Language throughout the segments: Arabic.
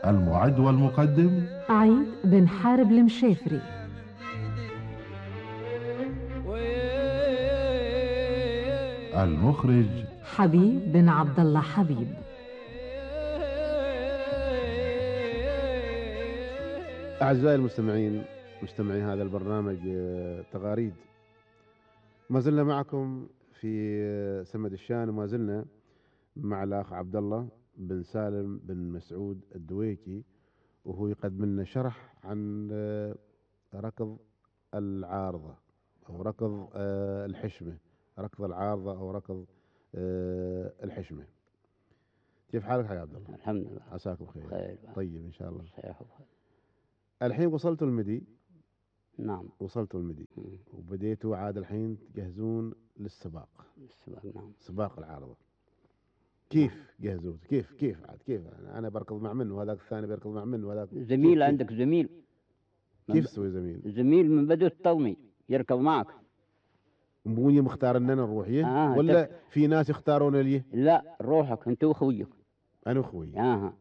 المعد والمقدم عيد بن حارب المشافري. المخرج حبيب بن عبد الله حبيب. أعزائي المستمعين، مستمعي هذا البرنامج تغاريد، ما زلنا معكم في سمد الشان، وما زلنا مع الأخ عبد الله بن سالم بن مسعود الدويكي، وهو يقدم لنا شرح عن ركض العارضة أو ركض الحشمة، ركض العارضة أو ركض الحشمة. كيف حالك يا عبد الله؟ الحمد لله، عساك بخير. خير. طيب إن شاء الله. صحيح وخير. الحين وصلتوا المدي. نعم. وصلتوا المدي وبديتوا عاد الحين تجهزون للسباق. نعم. سباق العارضة. كيف جهزوه؟ كيف عاد كيف؟ أنا بركض مع منه وهذاك الثاني بيركض مع منه وهذاك. زميل كيف عندك زميل. كيف تسوي زميل؟ زميل من بدو التضمي يركض معك. مبوني مختار اننا نروح ولا في ناس يختارون لي؟ لا، روحك انت واخويك. انا واخوي.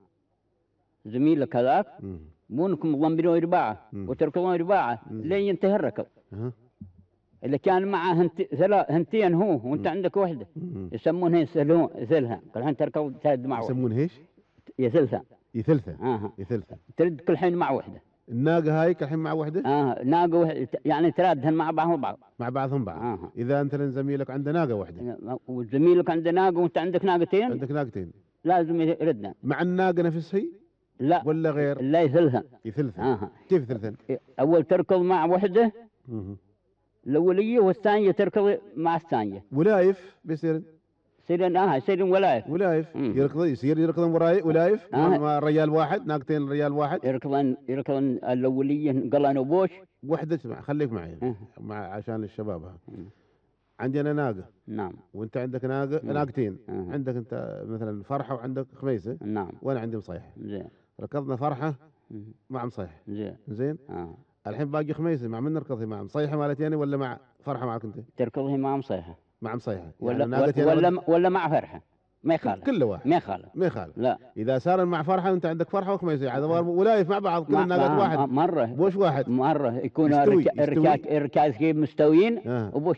زميلك هذاك مونكم تضمنون رباعه وتركضون رباعه لين ينتهي الركض. اللي كان معه هنتين هو وانت عندك وحده يسمونها يثلها. كل حين تركض تهد مع واحده. يسمونها ايش؟ يثلثها. يثلثها. ترد كل حين مع وحده. الناقه هاي كل حين مع وحده؟ ناقه وحده، يعني ترادهن مع بعضهم بعض. مع بعضهم بعض. اذا انت زميلك عنده ناقه وحده وزميلك عنده ناقه وانت عندك ناقتين. عندك ناقتين لازم يردنا مع الناقه نفسها. لا ولا غير؟ لا يثلثها. كيف يثلثن؟ اول تركض مع وحده الاوليه والثانيه تركض مع الثانيه. ولايف بيصير يصير ولايف. يصير يركضون وراي ولايف مع ريال واحد، ناقتين ريال واحد. يركضون الاوليه قلن وبوش وحده. خليك معي عشان الشباب. عندي انا ناقه. نعم. وانت عندك ناقتين. عندك انت مثلا فرحه وعندك خميسه. نعم. وانا عندي مصيحه. زين. ركضنا فرحه مع مصيحه. زين. الحين باقي خميسه، مع من نركض؟ مع مصيحه مالتي انا ولا مع فرحه معك انت؟ تركضه مع مصيحه. مع مصيحه ولا مع فرحه. ما يخالف. كله واحد. ما يخالف. لا. اذا صار مع فرحه وانت عندك فرحه وخميسه هذا ولايف مع بعض، كل الناقات واحد. مره بوش واحد. مره يكون الركاز كيف مستويين وبوش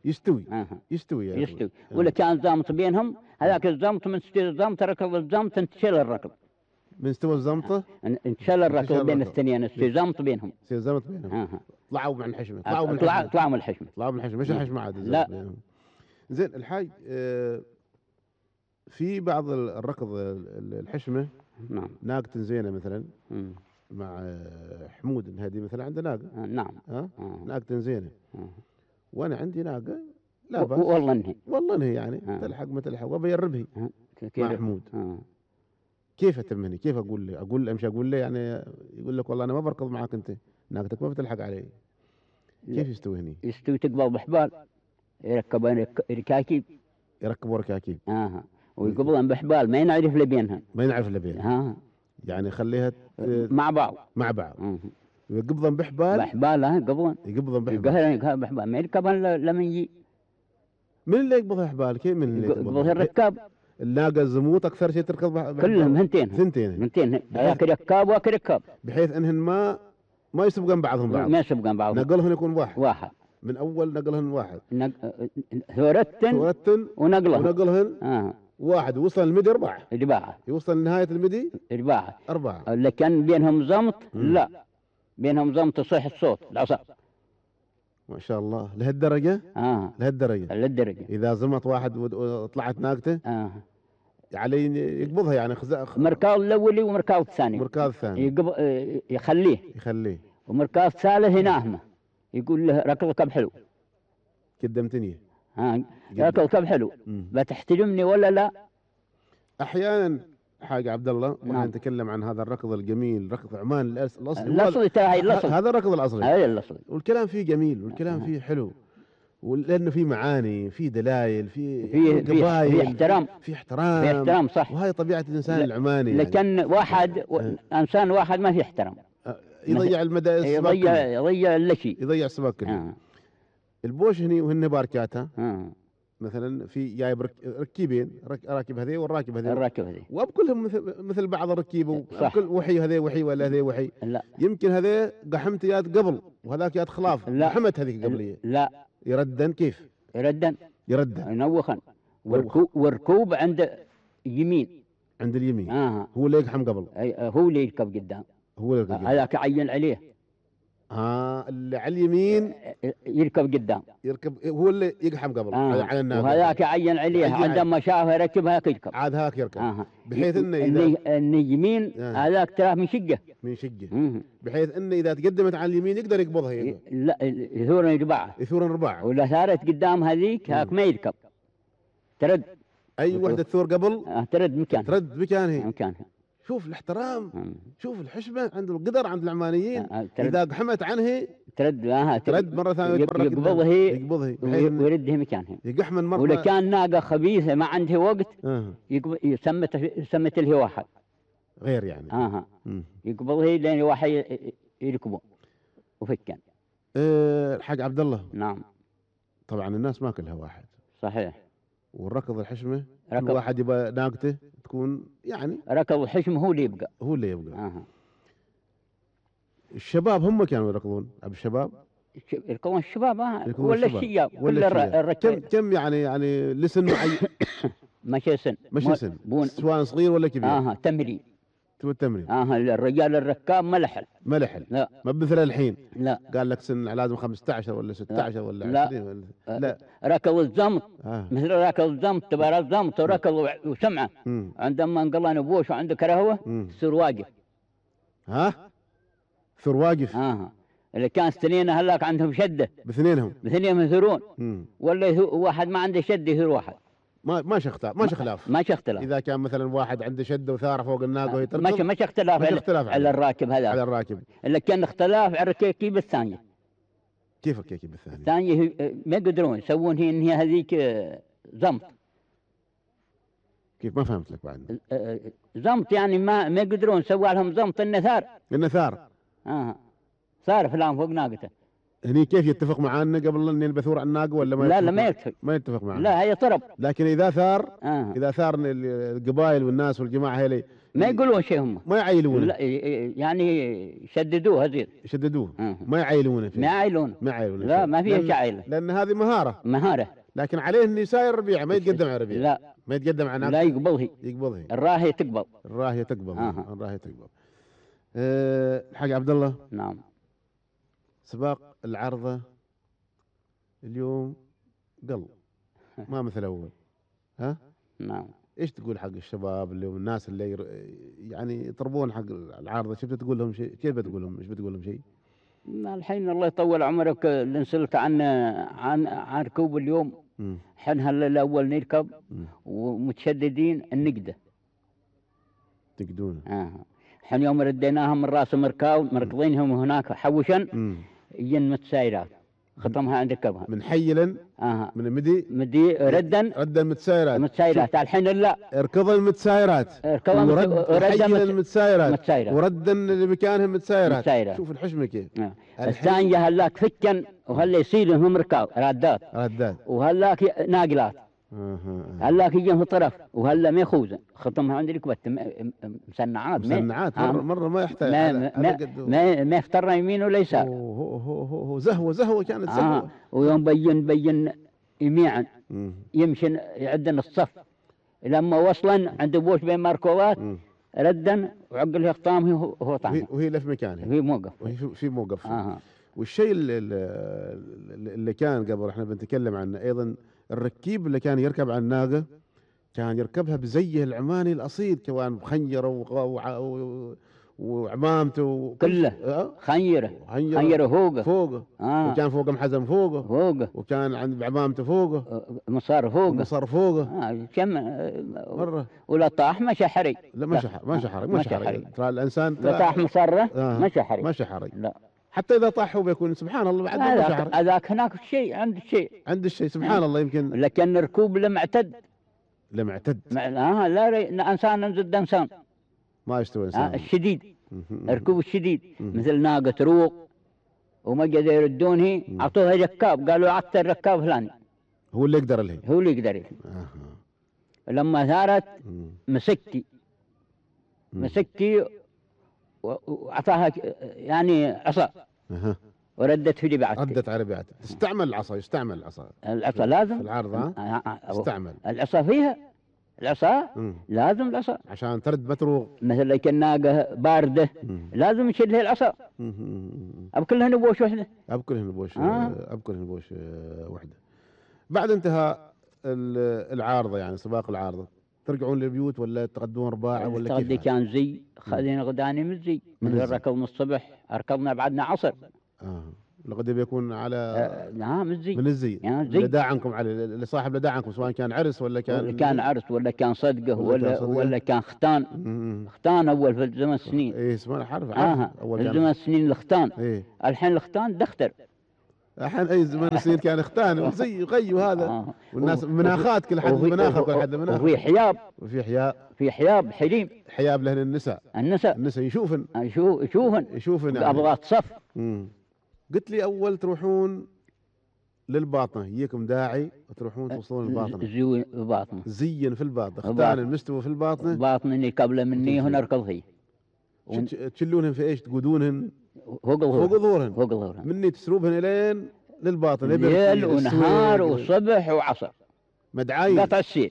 يستوي. ولا كان زامط بينهم هذاك الزمط من استوى الزمط ركض الزمط انتشل الركض. من استوى الزمطه انتشل الركض بين الاثنين. استوى زمط بينهم. طلعوا من الحشمه. طلعوا من الحشمه. مش الحشمه عاد. لا. زين الحاج، في بعض الركض الحشمه. نعم. ناقة زينه مثلا مع حمود الهدي مثلا عنده ناقه. نعم. ناقة زينه. وانا عندي ناقه لا بس. والله انهي يعني تلحق ما تلحق وابي يربهي مع حمود. كيف اتمني؟ كيف اقول له امشي اقول له يعني يقول لك والله انا ما بركض معك، انت ناقتك ما بتلحق علي. كيف يستوي هني؟ يستوي تقبل بحبال، يركبون ركاكيب. يركبوا ركاكيب. ويقبلون بحبال ما ينعرف لبينها. يعني خليها مع بعض. ويقبضن بحبال. يقبضن بحبال ما يركبون لما يجي. من اللي يقبضها حبال؟ كيف من اللي يقبضها الركاب؟ الناقة الزموط أكثر شيء تركض كلهم ثنتين هاك ركاب وهاك ركاب، بحيث أنهن ما يسبقن بعضهم بعض. ما يسبقن بعضهم. نقلهن يكون واحد من أول نقلهن واحد. ثورتن ونقلهن واحد. وصل المدي رباعة. يوصل لنهاية المدي أربعة. اللي كان بينهم زمط لا بينهم زمط يصيح الصوت العصا. ما شاء الله لهالدرجة. لهالدرجة. إذا زمط واحد وطلعت ناقته علي يقبضها يعني مركاض الأولي ومركاض الثاني. يخليه. ومركاض الثالث هنا يقول له ركضك بحلو. قدمتني. ركضك بحلو. بتحترمني ولا لا؟ أحيانا حاج عبد الله واحنا نتكلم عن هذا الركض الجميل، ركض عمان الأصلي. هذا الركض الأصلي. والكلام فيه جميل والكلام فيه حلو، ولأنه في معاني، في دلائل، في احترام. في احترام صح. وهي طبيعة الإنسان العماني. لكن يعني واحد إنسان واحد ما في احترام يضيع المدى. يضيع اللشي. يضيع السباق كله. البوش هني وهن باركاتها مثلا في جايب ركيبين، راكب هذي والراكب هذي، الراكب هذي وبكلهم مثل بعض الركيب، صح. وكل وحي هذي وحي ولا هذي وحي. لا يمكن هذي قحمت ياد قبل وهذاك ياد خلاف، لا. قحمت هذيك قبليه. لا يردن كيف؟ يردن يردن ينوخن وركوب عند يمين عند اليمين. هو اللي يقحم قبل، هو اللي يركب قدام، هو اللي يركب قدام. هذاك عين عليه. اللي على اليمين يركب قدام، يركب هو اللي يقحم قبل على الناقة، وهذاك عين عليها عندما شافها ركبها يركب، عاد هاك يركب. بحيث انه اذا ان يمين هذاك تراه من شقه، من شقه، بحيث انه اذا تقدمت على اليمين يقدر يقبضها. لا يثور يربعها، يثور رباعه. ولا ثارت قدام هذيك هاك ما يركب، ترد اي وحده تثور قبل ترد مكانها، ترد مكانها. شوف الاحترام، شوف الحشمه عند القدر عند العمانيين. اذا قحمت عنه ترد مره ثانيه، يقبضها ويردها مكانها، يقحمن مره. ولا كان ناقه خبيثه ما عنده وقت يسمت له واحد غير يعني يقبضها لين واحد يركبه وفكن. الحاج عبد الله. نعم. طبعا الناس ما كلها واحد، صحيح. والركض الحشمه كل واحد يبغى ناقته تكون يعني ركض الحشمه هو اللي يبقى، هو اللي يبقى. الشباب هم كانوا يركضون، الشباب يركضون الشباب ولا الشياب ولا الركض. كم يعني لسن معين؟ ماشي سن سواء صغير ولا كبير. تمرين. التمرين. الرجال الركاب ما لحل. لا ما مثل الحين. لا قال لك سن لازم 15 ولا 16 ولا 20 لا ركض الزمط. مثل ركض الزمط، تبارك الزمط وركض وسمعه. عندما انقلنا بوش وعنده كرهوه يصير واقف. ثور واقف. اللي كان سنين هلاك عندهم شده باثنينهم يثورون، ولا واحد ما عنده شده يثور واحد. ما خلاف. ما اختلاف. اذا كان مثلا واحد عنده شده وثاره فوق الناقه وهي تركض، ما اختلاف على الراكب هذا، على الراكب. الا كان اختلاف على الركيب الثانيه. كيف الركيب الثانيه؟ الثانيه ما يقدرون يسوون هي ان هي هذيك زمط. كيف؟ ما فهمت لك بعد. زمط يعني ما يقدرون يسووا لهم زمط النثار. صار فلان فوق ناقته. هني كيف يتفق معانا قبل ان بثور على الناقه ولا ما؟ لا ما يتفق معانا. لا هي طرب. لكن اذا ثار اذا ثار القبائل والناس والجماعه هذي ما يقولون شيء، هم ما يعيلونه. لا يعني شددوه هذيل. ما يعيلونه فيه. ما يعيلونه لا ما فيها شعيله، لان هذه مهاره. لكن عليه انه يساير الربيع، ما يتقدم على الربيع. لا ما يتقدم على ناقه. لا يقبضها. الراهيه تقبض. الحاج عبد الله. نعم. سباق العرضة اليوم قل ما مثل أول. نعم. إيش تقول حق الشباب اللي هم الناس اللي يعني يطربون حق العارضة؟ شو بتقول لهم شيء؟ كيف بتقول لهم؟ إيش بتقول لهم شيء؟ الحين الله يطول عمرك اللي نسألك عن ركوب اليوم. حنا الأول نركب ومتشددين النقدة. تقدون. حين يوم رديناهم من راس مركضينهم هناك حوشا ين متسايرات ختمها عند ركبها من حيلا. من مدي ردا متسايرات. الحين لا اركض المتسايرات وردا المتسايرات وردا لمكانهم متسايرات. شوف الحشمه كيف. الثانيه هلاك فكن وهلا يصير هم ركاب رادات وهلاك ناقلات. هلاك يجيهم طرف وهلا ما يخوزن ختمها عند ركبه مسنعات مره ما يحتاج ما يفتر يمين ولا يسار. هو زهوه كانت زهوه. ويوم بين يميعا يمشي يعدن الصف لما وصلا عند بوش بين ماركوات ردا وعقل خطامه وهو طعمه وهي لف مكانها في موقف. والشيء اللي كان قبل احنا بنتكلم عنه ايضا، الركيب اللي كان يركب على الناقه كان يركبها بزيه العماني الاصيل، كمان بخنجره وعمامته كله خنجره فوقه وكان فوقه محزم فوقه وكان عند عمامته فوقه مصار فوقه كم مره. ولا طاح ما شحري. لا ما شحري ترى الانسان لا طاح مصره ما شحري لا حتى اذا طاح هو بيكون سبحان الله بعد ما شحر. هذاك هناك عند الشيء سبحان الله. يمكن لكن الركوب لم اعتد لا انسان ضد انسان ما يستوي انسان. الشديد الركوب الشديد مثل ناقه تروق وما قدروا يردونه اعطوها ركاب قالوا عطى الركاب فلاني هو اللي يقدر له. هو اللي يقدر. لما ثارت مسكي وعطاها يعني عصا وردت في رباعته. ردت على رباعته. تستعمل العصا، يستعمل العصا. العصا لازم في العارضة. استعمل العصا فيها العصا. لازم العصا عشان ترد متروغ. مثل كالناقة باردة لازم يشيل لها العصا. أبكلها نبوش وحدة. أبكلها نبوش وحدة. بعد انتهاء العارضة يعني سباق العارضة ترجعون للبيوت ولا تغدون رباعة ولا كيف؟ تغدي كان زي خذينا غداني من الزي من ركضنا الصبح ركضنا بعدنا عصر. الغد بيكون على نعم الزي من الزي يعني لداع عنكم على اللي صاحب لداع عنكم سواء كان عرس ولا كان عرس ولا كان صدقه ولا كان ختان اول في زمن السنين. ايه اسمه عارف اول كان زمن السنين الختان. إيه؟ الحين الختان دختر. الحين اي زمان السنين كان ختان وزي غي هذا والناس مناخات كل حد مناخه كل حد مناخه. وفي حياب في حياب حليم حياب لهن النساء يشوفن ابغات صف. قلت لي اول تروحون للباطنه يجيكم داعي وتروحون توصلون الباطنه. زين في الباطنه ختان المستوى في الباطنه. باطنني قبل مني ونركض هي. تشلونهن في ايش تقودونهن فوق ظهورهن مني تسروبهن الين للباطن ليل ونهار وصبح وعصر مدعاين قطع السير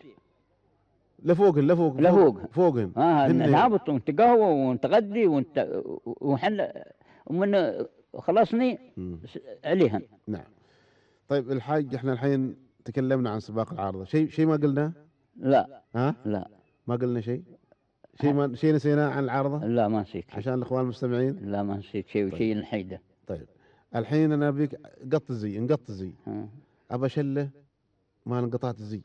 فوقهن نهبط ونتقهوى ونتغدي وحن ومن خلصني عليهن. نعم. طيب الحاج احنا الحين تكلمنا عن سباق العارضة شيء ما قلنا؟ لا لا ما قلنا شيء نسيناه عن العارضة؟ لا ما نسيت عشان الإخوان المستمعين؟ لا ما نسيت شيء. طيب. شيء الحيدة. طيب الحين أنا بيك نقط الزي أبى شله ما انقطعت الزي.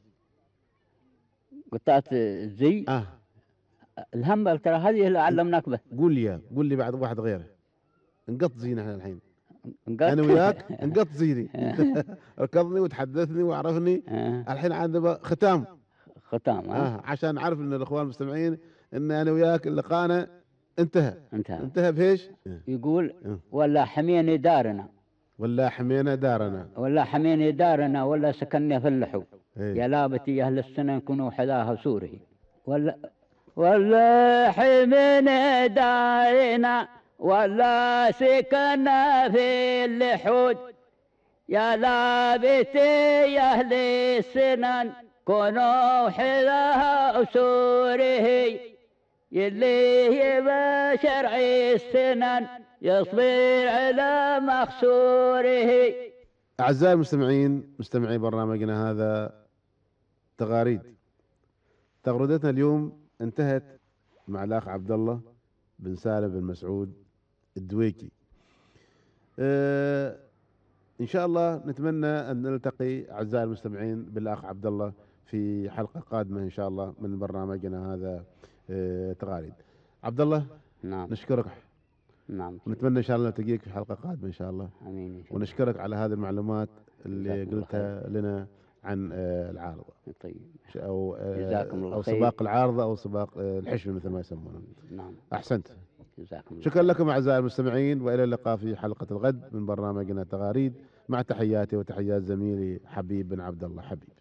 قطعت الزي؟ الهم ترى هذه اللي علمناك به. قول لي بعد واحد غيره نقط زينا احنا الحين. أنا وياك نقط زيني. ركضني وتحدثني وعرفني. الحين عندنا ختام. عشان نعرف ان الاخوان المستمعين ان انا وياك لقانا انتهى بهيش؟ يقول ولا حميني دارنا ولا سكننا في اللحو. يا لابتي اهل السنه نكونوا حذاها سوره ولا حميني دارنا ولا سكننا في اللحود. يا لابتي يا اهل السنن كونوا حذاها أسوره يلي يبا شرعي السنن يصبر على مخسوره. أعزائي المستمعين مستمعي برنامجنا هذا تغاريد. تغريدتنا اليوم انتهت مع الأخ عبد الله بن سالم بن مسعود الدويكي. إن شاء الله نتمنى أن نلتقي أعزائي المستمعين بالأخ عبد الله في حلقة قادمة إن شاء الله من برنامجنا هذا تغاريد. عبد الله نعم نشكرك. نعم ونتمنى إن شاء الله نلتقيك في حلقة قادمة إن شاء الله. آمين. ونشكرك على هذه المعلومات اللي قلتها لنا عن العارضة. طيب. أو سباق العارضة أو سباق الحشم مثل ما يسمونه. نعم. أحسنت. جزاكم الله. شكرا لكم أعزائي المستمعين وإلى اللقاء في حلقة الغد من برنامجنا تغاريد مع تحياتي وتحيات زميلي حبيب بن عبد الله حبيب.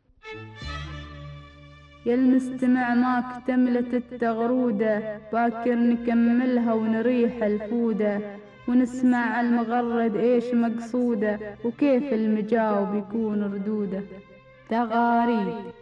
يا المستمع ما اكتملت التغرودة باكر نكملها ونريح الفودة ونسمع المغرد ايش مقصوده وكيف المجاوب يكون ردوده. تغاريد.